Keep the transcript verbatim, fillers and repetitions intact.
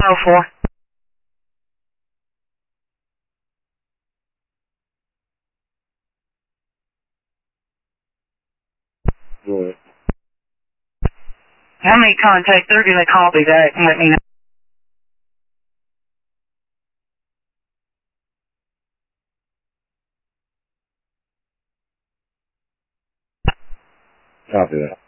oh four. Good. How many contacts? They're going to copy that and let me know. Copy that.